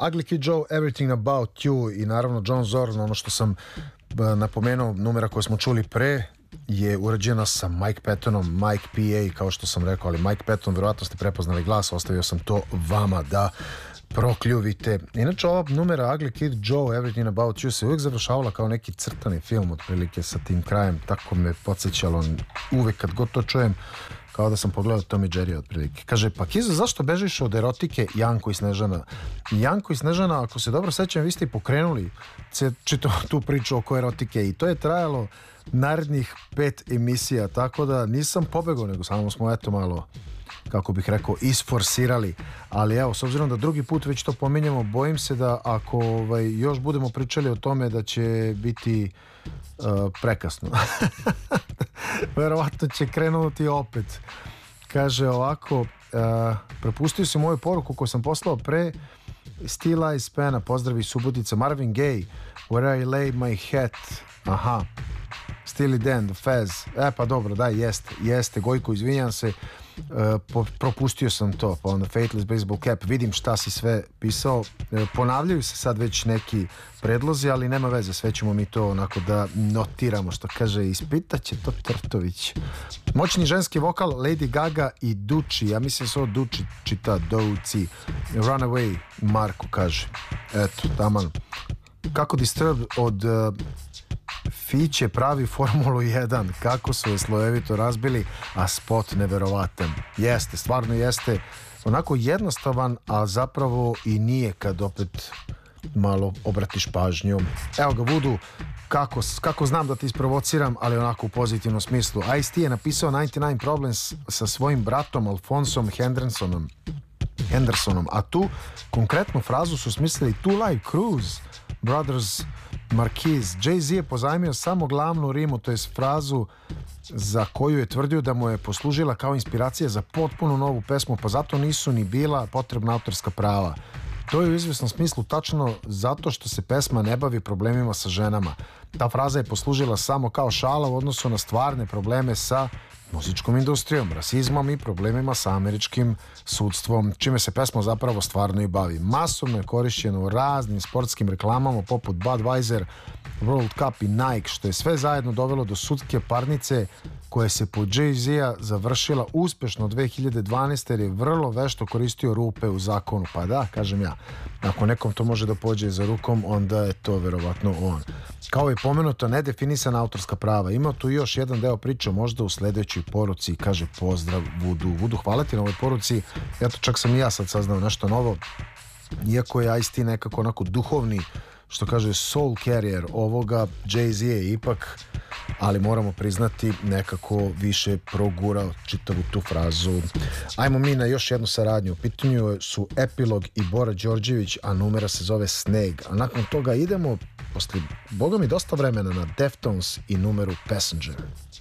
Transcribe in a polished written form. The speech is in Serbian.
Ugly Kid Joe, Everything About You i naravno John Zorn, ono što sam napomenuo, numera koju smo čuli pre je urađena sa Mike Pattonom, Mike P.A. kao što sam rekao, ali Mike Patton, verovatno ste prepoznali glas, ostavio sam to vama da prokljuvite. Inače, ova numera Ugly Kid Joe, Everything About You se uvijek završavala kao neki crtani film otprilike sa tim krajem, tako me podsjećalo uvijek kad god to čujem, kao da sam pogledao Tom i Jerry otprilike. Kaže, pa Kizo, zašto bežiš od erotike Janko i Snežana? Janko i Snežana, ako se dobro sećam, vi ste i pokrenuli tu priču oko erotike i to je trajalo narednih 5 emisija, tako da nisam pobegao, nego samo smo eto malo, kako bih rekao, isforsirali. Ali evo, s obzirom da drugi put već to pominjamo, bojim se da ako još budemo pričali o tome da će biti prekasno. Verovatno će krenuti opet. Kaže ovako, propustio si moju poruku koju sam poslao pre. Still Eyes Pena, pozdravi Subotica. Marvin Gaye, Where I Lay My Hat. Aha, Steely Dan, The Fez. Pa dobro, da, jeste. Gojko, izvinjam se, propustio sam to. Pa onda Faithless Baseball Cap, vidim šta si sve pisao. Ponavljaju se sad već neki predlozi, ali nema veze, sve ćemo mi to onako da notiramo, što kaže, ispitaće to Trtović. Moćni ženski vokal Lady Gaga i Duci, ja mislim se ovo Duci čita, Douci. Runaway, Marko kaže. Eto, taman. Kako Disturbed od Fiće pravi Formulu 1, kako su je slojevito razbili, a spot neverovatan. Jeste, stvarno jeste, onako jednostavan, a zapravo i nije kad opet malo obratiš pažnju. Evo ga, Vudu, kako znam da te isprovociram, ali onako u pozitivnom smislu. Ice-T je napisao 99 Problems sa svojim bratom Alfonsom Hendersonom, a tu konkretnu frazu su smislili Two Live Cruise Brothers Marquis. Jay-Z je pozajmio samo glavnu rimu, to je frazu za koju je tvrdio da mu je poslužila kao inspiracija za potpuno novu pesmu, pa zato nisu ni bila potrebna autorska prava. To je u izvjesnom smislu tačno zato što se pesma ne bavi problemima sa ženama. Ta fraza je poslužila samo kao šala u odnosu na stvarne probleme sa muzičkom industrijom, rasizmom i problemima sa američkim sudstvom, čime se pesma zapravo stvarno i bavi. Masovno je korišćeno u raznim sportskim reklamama poput Budweiser, World Cup i Nike, što je sve zajedno dovelo do sudske parnice koja se po Jay-Z-a završila uspešno 2012. jer je vrlo vešto koristio rupe u zakonu. Pa da, kažem ja, ako nekom to može da pođe za rukom, onda je to verovatno on. Kao je pomenuto, nedefinisana autorska prava. Ima tu još jedan deo priče, možda u sledećoj poruci, kaže pozdrav Vudu. Vudu, hvala ti na ovoj poruci. Eto, čak sam i ja sad saznao nešto novo. Iako je Ice-T nekako onako duhovni, što kaže soul carrier ovoga, Jay-Z je ipak, ali moramo priznati, nekako više progurao čitavu tu frazu. Ajmo mi na još jednu saradnju. U pitanju su Epilog i Bora Đorđević, a numera se zove Snag. A nakon toga idemo, posle boga mi dosta vremena, na Deftones i numeru Passenger.